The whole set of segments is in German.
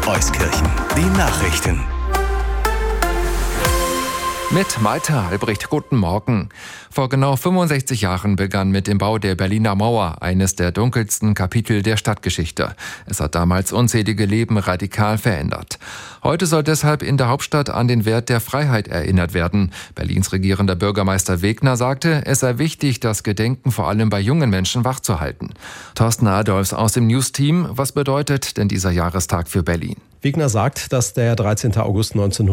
Euskirchen. Die Nachrichten. Mit Malte Albrecht, guten Morgen. Vor genau 65 Jahren begann mit dem Bau der Berliner Mauer eines der dunkelsten Kapitel der Stadtgeschichte. Es hat damals unzählige Leben radikal verändert. Heute soll deshalb in der Hauptstadt an den Wert der Freiheit erinnert werden. Berlins regierender Bürgermeister Wegner sagte, es sei wichtig, das Gedenken vor allem bei jungen Menschen wachzuhalten. Thorsten Adolfs aus dem News-Team, was bedeutet denn dieser Jahrestag für Berlin? Wegner sagt, dass der 13. August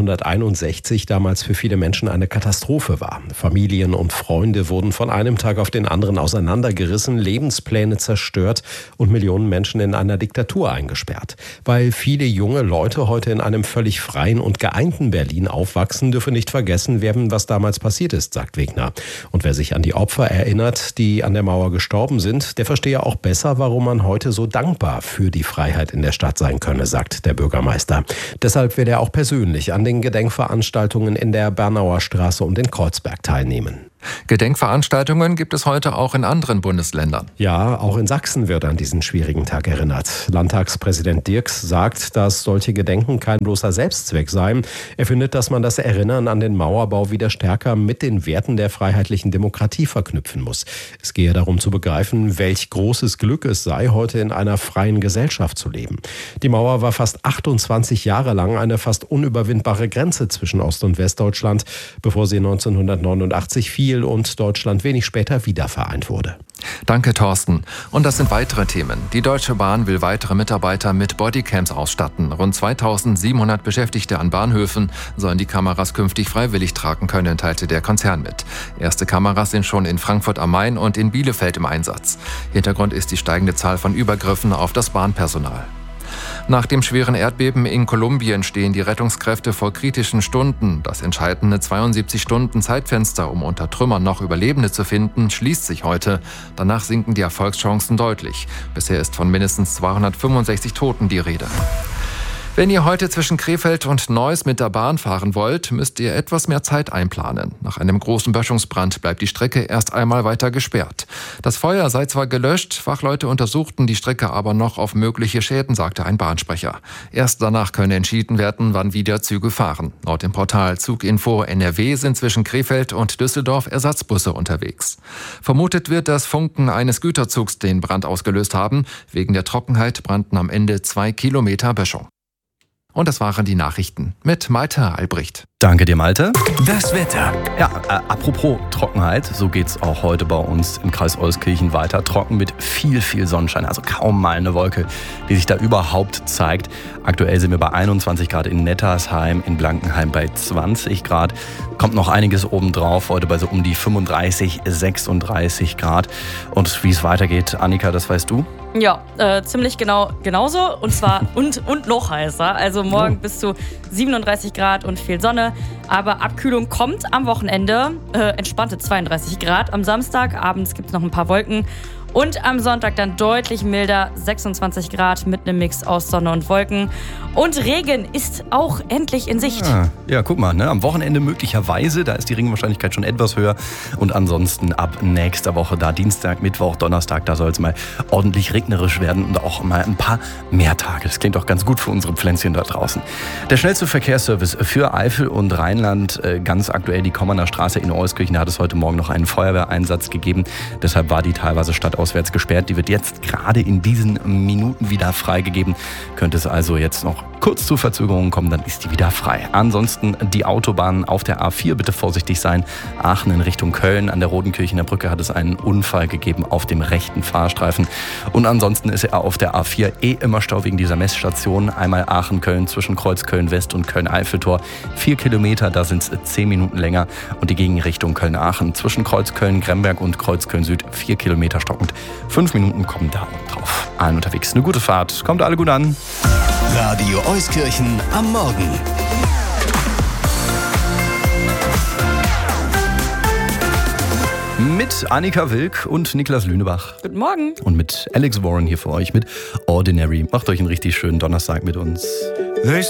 1961 damals für viele Menschen eine Katastrophe war. Familien und Freunde wurden von einem Tag auf den anderen auseinandergerissen, Lebenspläne zerstört und Millionen Menschen in einer Diktatur eingesperrt. Weil viele junge Leute heute in einem völlig freien und geeinten Berlin aufwachsen, dürfe nicht vergessen werden, was damals passiert ist, sagt Wegner. Und wer sich an die Opfer erinnert, die an der Mauer gestorben sind, der verstehe auch besser, warum man heute so dankbar für die Freiheit in der Stadt sein könne, sagt der Bürgermeister. Deshalb wird er auch persönlich an den Gedenkveranstaltungen in der Bernauer Straße und in Kreuzberg teilnehmen. Gedenkveranstaltungen gibt es heute auch in anderen Bundesländern. Ja, auch in Sachsen wird an diesen schwierigen Tag erinnert. Landtagspräsident Dirks sagt, dass solche Gedenken kein bloßer Selbstzweck seien. Er findet, dass man das Erinnern an den Mauerbau wieder stärker mit den Werten der freiheitlichen Demokratie verknüpfen muss. Es gehe darum zu begreifen, welch großes Glück es sei, heute in einer freien Gesellschaft zu leben. Die Mauer war fast 28 Jahre lang eine fast unüberwindbare Grenze zwischen Ost- und Westdeutschland, bevor sie 1989 fiel und Deutschland wenig später wieder vereint wurde. Danke, Thorsten. Und das sind weitere Themen. Die Deutsche Bahn will weitere Mitarbeiter mit Bodycams ausstatten. Rund 2700 Beschäftigte an Bahnhöfen sollen die Kameras künftig freiwillig tragen können, teilte der Konzern mit. Erste Kameras sind schon in Frankfurt am Main und in Bielefeld im Einsatz. Hintergrund ist die steigende Zahl von Übergriffen auf das Bahnpersonal. Nach dem schweren Erdbeben in Kolumbien stehen die Rettungskräfte vor kritischen Stunden. Das entscheidende 72-Stunden-Zeitfenster, um unter Trümmern noch Überlebende zu finden, schließt sich heute. Danach sinken die Erfolgschancen deutlich. Bisher ist von mindestens 265 Toten die Rede. Wenn ihr heute zwischen Krefeld und Neuss mit der Bahn fahren wollt, müsst ihr etwas mehr Zeit einplanen. Nach einem großen Böschungsbrand bleibt die Strecke erst einmal weiter gesperrt. Das Feuer sei zwar gelöscht, Fachleute untersuchten die Strecke aber noch auf mögliche Schäden, sagte ein Bahnsprecher. Erst danach könne entschieden werden, wann wieder Züge fahren. Laut dem Portal Zuginfo NRW sind zwischen Krefeld und Düsseldorf Ersatzbusse unterwegs. Vermutet wird, dass Funken eines Güterzugs den Brand ausgelöst haben. Wegen der Trockenheit brannten am Ende 2 Kilometer Böschung. Und das waren die Nachrichten mit Malte Albrecht. Danke dir, Malte. Das Wetter. Ja, apropos Trockenheit, so geht's auch heute bei uns im Kreis Euskirchen weiter. Trocken mit viel Sonnenschein, also kaum mal eine Wolke, die sich da überhaupt zeigt. Aktuell sind wir bei 21 Grad in Nettersheim, in Blankenheim bei 20 Grad. Kommt noch einiges obendrauf, heute bei so um die 35, 36 Grad. Und wie es weitergeht, Annika, das weißt du? Ja, ziemlich genauso und zwar und noch heißer. Also morgen bis zu 37 Grad und viel Sonne. Aber Abkühlung kommt am Wochenende. Entspannte 32 Grad. Am Samstag abends gibt es noch ein paar Wolken. Und am Sonntag dann deutlich milder, 26 Grad mit einem Mix aus Sonne und Wolken. Und Regen ist auch endlich in Sicht. Ja, guck mal, ne? Am Wochenende möglicherweise, da ist die Regenwahrscheinlichkeit schon etwas höher. Und ansonsten ab nächster Woche, da Dienstag, Mittwoch, Donnerstag, da soll es mal ordentlich regnerisch werden und auch mal ein paar mehr Tage. Das klingt auch ganz gut für unsere Pflänzchen da draußen. Der schnellste Verkehrsservice für Eifel und Rheinland, ganz aktuell die Kommerner Straße in Euskirchen, da hat es heute Morgen noch einen Feuerwehreinsatz gegeben. Deshalb war die teilweise stadtauswärts gesperrt. Die wird jetzt gerade in diesen Minuten wieder freigegeben. Könnte es also jetzt noch kurz zu Verzögerungen kommen, dann ist die wieder frei. Ansonsten die Autobahnen auf der A4, bitte vorsichtig sein. Aachen in Richtung Köln, an der Rodenkirchener Brücke hat es einen Unfall gegeben auf dem rechten Fahrstreifen. Und ansonsten ist er auf der A4 immer Stau wegen dieser Messstation. Einmal Aachen-Köln zwischen Kreuzköln-West und Köln-Eiffeltor. 4 Kilometer, da sind es 10 Minuten länger. Und die Gegenrichtung Köln-Aachen zwischen Kreuzköln-Gremberg und Kreuzköln-Süd 4 Kilometer stockend. 5 Minuten kommen da oben drauf. Allen unterwegs eine gute Fahrt. Kommt alle gut an. Radio Euskirchen am Morgen. Mit Annika Wilk und Niklas Lünebach. Guten Morgen. Und mit Alex Warren hier für euch mit Ordinary. Macht euch einen richtig schönen Donnerstag mit uns.